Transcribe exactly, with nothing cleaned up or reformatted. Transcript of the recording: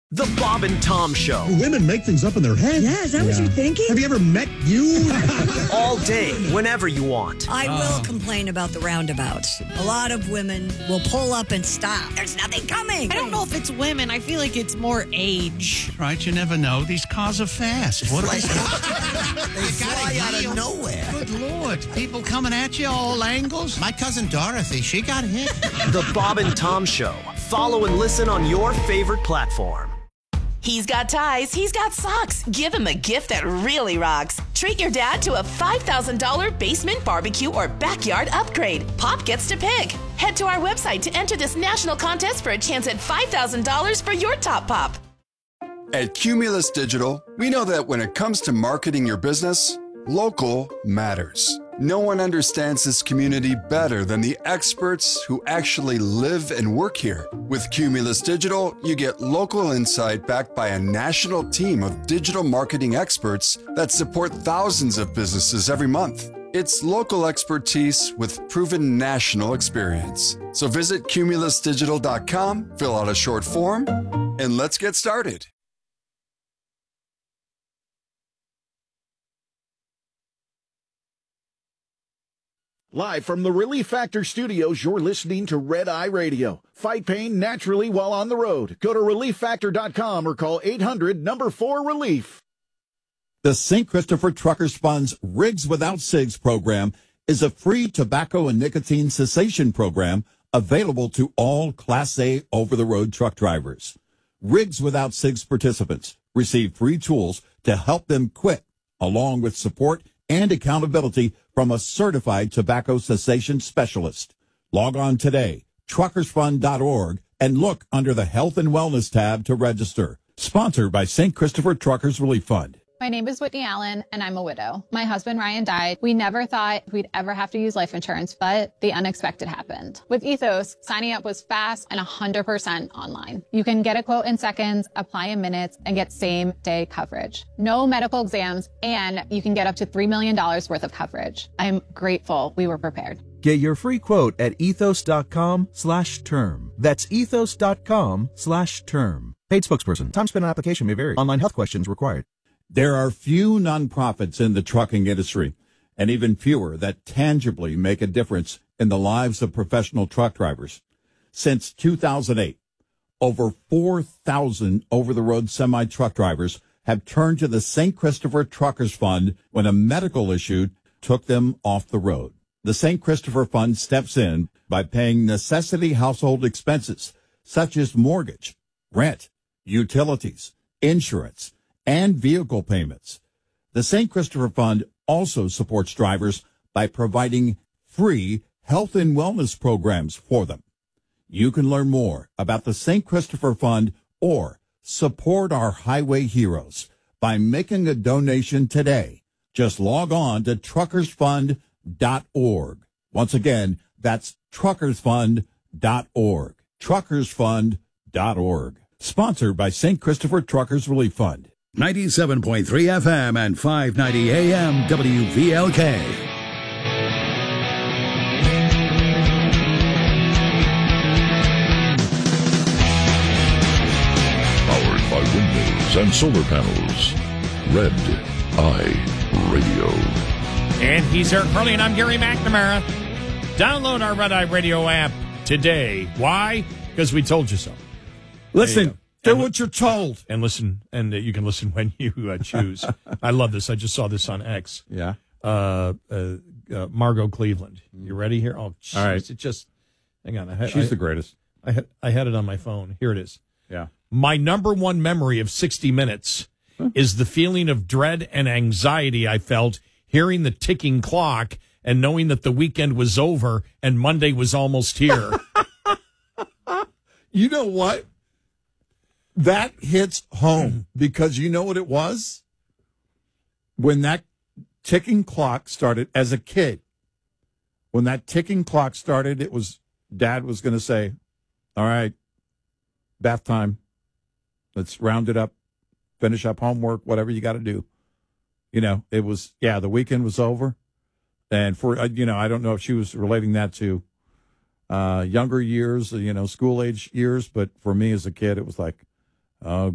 The Bob and Tom Show. Women make things up in their head. Yeah, is that yeah. what you're thinking? Have you ever met you? All day, whenever you want. I will complain about the roundabouts. A lot of women will pull up and stop. There's nothing coming. I don't know if it's women. I feel like it's more age. Right, you never know. These cars are fast. What are they? They fly out of nowhere. Good Lord. People coming at you all angles. My cousin Dorothy, she got hit. The Bob and Tom Show. Follow and listen on your favorite platform. He's got ties, he's got socks. Give him a gift that really rocks. Treat your dad to a five thousand dollars basement barbecue or backyard upgrade. Pop gets to pick. Head to our website to enter this national contest for a chance at five thousand dollars for your top pop. At Cumulus Digital, we know that when it comes to marketing your business, local matters. No one understands this community better than the experts who actually live and work here. With Cumulus Digital, you get local insight backed by a national team of digital marketing experts that support thousands of businesses every month. It's local expertise with proven national experience. So visit cumulus digital dot com, fill out a short form, and let's get started. Live from the Relief Factor studios, you're listening to Red Eye Radio. Fight pain naturally while on the road. Go to relief factor dot com or call eight hundred number four relief. The Saint Christopher Truckers Fund's Rigs Without Cigs program is a free tobacco and nicotine cessation program available to all Class A over-the-road truck drivers. Rigs Without Cigs participants receive free tools to help them quit, along with support and accountability from a certified tobacco cessation specialist. Log on today, truckers fund dot org, and look under the Health and Wellness tab to register. Sponsored by Saint Christopher Truckers Relief Fund. My name is Whitney Allen, and I'm a widow. My husband, Ryan, died. We never thought we'd ever have to use life insurance, but the unexpected happened. With Ethos, signing up was fast and one hundred percent online. You can get a quote in seconds, apply in minutes, and get same-day coverage. No medical exams, and you can get up to three million dollars worth of coverage. I'm grateful we were prepared. Get your free quote at ethos.com slash term. That's ethos.com slash term. Paid spokesperson. Time spent on application may vary. Online health questions required. There are few nonprofits in the trucking industry, and even fewer that tangibly make a difference in the lives of professional truck drivers. Since two thousand eight, over four thousand over-the-road semi-truck drivers have turned to the Saint Christopher Truckers Fund when a medical issue took them off the road. The Saint Christopher Fund steps in by paying necessity household expenses, such as mortgage, rent, utilities, insurance, and vehicle payments. The Saint Christopher Fund also supports drivers by providing free health and wellness programs for them. You can learn more about the Saint Christopher Fund or support our highway heroes by making a donation today. Just log on to truckers fund dot org. Once again, that's truckers fund dot org. truckers fund dot org. Sponsored by Saint Christopher Truckers Relief Fund. ninety-seven point three F M and five ninety A M W V L K. Powered by windows and solar panels. Red Eye Radio. And he's Eric Hurley, and I'm Gary McNamara. Download our Red Eye Radio app today. Why? Because we told you so. Listen. Do what you're told. And listen, and uh, you can listen when you uh, choose. I love this. I just saw this on X. Yeah. Uh, uh, uh, Margot Cleveland. You ready here? Oh, geez, all right. It just, hang on. I had, She's I, the greatest. I had, I had it on my phone. Here it is. Yeah. My number one memory of sixty minutes huh? is the feeling of dread and anxiety I felt hearing the ticking clock and knowing that the weekend was over and Monday was almost here. You know what? That hits home because you know what it was? When that ticking clock started as a kid, when that ticking clock started, it was Dad was going to say, all right, bath time. Let's round it up, finish up homework, whatever you got to do. You know, it was, yeah, the weekend was over. And for, you know, I don't know if she was relating that to uh, younger years, you know, school age years, but for me as a kid, it was like, oh,